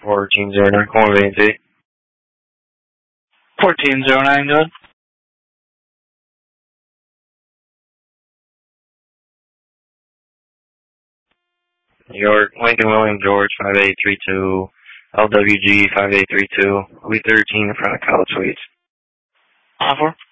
1409, como 20. 1409, good. New York, Lincoln William George 5832, LWG 5832, we 13 in front of College Suites. Offer.